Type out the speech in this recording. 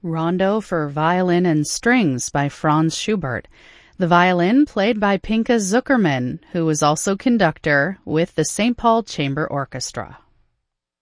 Rondo for Violin and Strings by Franz Schubert. The violin played by Pinka Zuckerman, who was also conductor with the St. Paul Chamber Orchestra.